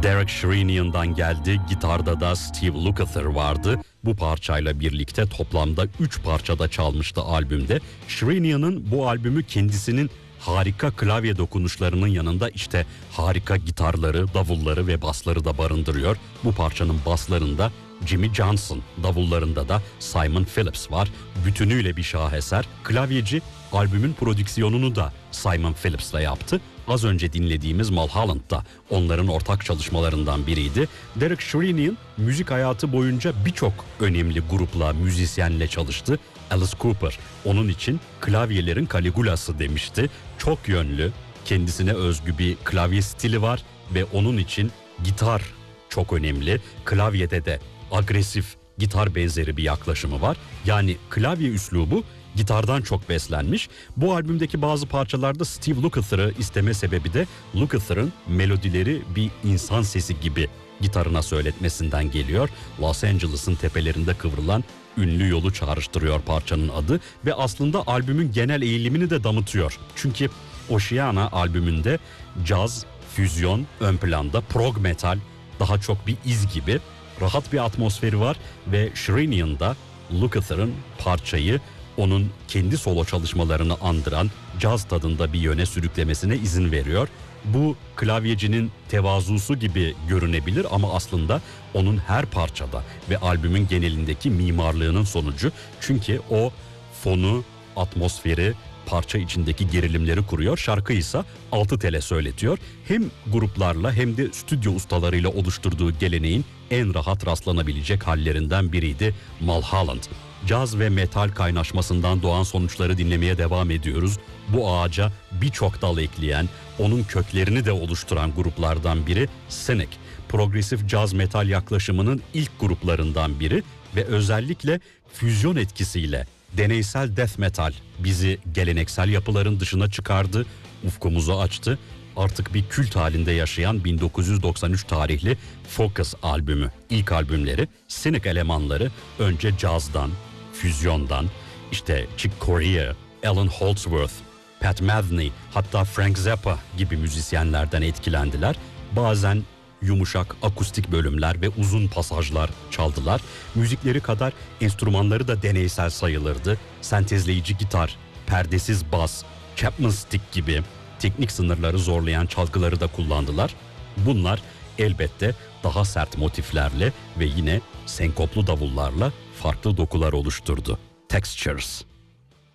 Derek Sherinian'dan geldi. Gitarda da Steve Lukather vardı. Bu parçayla birlikte toplamda 3 parçada çalmıştı albümde. Sherinian'ın bu albümü kendisinin harika klavye dokunuşlarının yanında işte harika gitarları, davulları ve basları da barındırıyor. Bu parçanın baslarında Jimmy Johnson, davullarında da Simon Phillips var. Bütünüyle bir şaheser. Klavyeci albümün prodüksiyonunu da Simon Phillips'la yaptı. Az önce dinlediğimiz Mulholland da onların ortak çalışmalarından biriydi. Derek Sherinian müzik hayatı boyunca birçok önemli grupla, müzisyenle çalıştı. Alice Cooper onun için klavyelerin Caligula'sı demişti. Çok yönlü, kendisine özgü bir klavye stili var ve onun için gitar çok önemli. Klavyede de agresif gitar benzeri bir yaklaşımı var. Yani klavye üslubu gitardan çok beslenmiş. Bu albümdeki bazı parçalarda Steve Lukather'ı isteme sebebi de Lukather'ın melodileri bir insan sesi gibi gitarına söyletmesinden geliyor. Los Angeles'ın tepelerinde kıvrılan ünlü yolu çağrıştırıyor parçanın adı ve aslında albümün genel eğilimini de damıtıyor. Çünkü Oceana albümünde caz, füzyon ön planda, prog metal daha çok bir iz gibi rahat bir atmosferi var ve Sherinian'da Lukather'ın parçayı onun kendi solo çalışmalarını andıran caz tadında bir yöne sürüklemesine izin veriyor. Bu klavyecinin tevazusu gibi görünebilir ama aslında onun her parçada ve albümün genelindeki mimarlığının sonucu. Çünkü o fonu, atmosferi, parça içindeki gerilimleri kuruyor. Şarkı ise 6 tele söyletiyor. Hem gruplarla hem de stüdyo ustalarıyla oluşturduğu geleneğin en rahat rastlanabilecek hallerinden biriydi Mulholland. Caz ve metal kaynaşmasından doğan sonuçları dinlemeye devam ediyoruz. Bu ağaca birçok dal ekleyen, onun köklerini de oluşturan gruplardan biri Cynic. Progresif caz metal yaklaşımının ilk gruplarından biri ve özellikle füzyon etkisiyle deneysel death metal bizi geleneksel yapıların dışına çıkardı, ufkumuzu açtı. Artık bir kült halinde yaşayan 1993 tarihli Focus albümü, ilk albümleri, Cynic elemanları önce cazdan, füzyondan, işte Chick Corea, Alan Holdsworth, Pat Metheny, hatta Frank Zappa gibi müzisyenlerden etkilendiler. Bazen yumuşak akustik bölümler ve uzun pasajlar çaldılar. Müzikleri kadar enstrümanları da deneysel sayılırdı. Sentezleyici gitar, perdesiz bas, Chapman stick gibi teknik sınırları zorlayan çalgıları da kullandılar. Bunlar elbette daha sert motiflerle ve yine senkoplu davullarla farklı dokular oluşturdu. Textures.